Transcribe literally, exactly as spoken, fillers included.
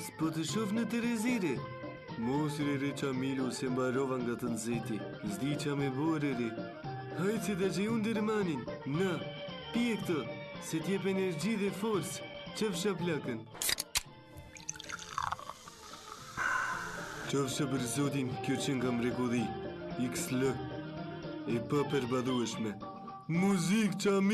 S'po të shoh në Terezire. Mosri re Qamilu se mbarova nga të nxehti. S'di qa me bore re. Hajtë se ta që unë dërmanin. Na, pije këtë, se t'jep energji dhe forcë. Qëfsha plakën. Qofsha për zotin, kjo që nga mrekulli. X L. E pa përbadhueshme. Muzik Qamilu.